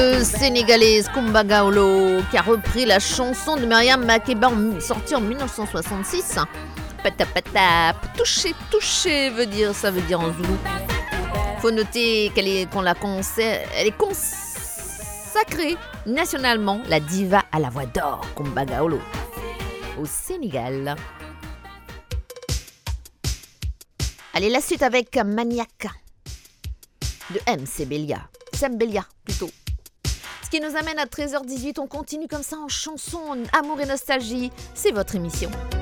Sénégalaise Kumbagaolo qui a repris la chanson de Myriam Makeba sortie en 1966. Pata pata, toucher, toucher ça veut dire en zoulou. Faut noter elle est consacrée nationalement, la diva à la voix d'or Kumbagaolo au Sénégal. Allez, la suite avec Maniac de MC Belia. Sam Belia plutôt. Ce qui nous amène à 13h18, on continue comme ça en chanson, en amour et nostalgie. C'est votre émission.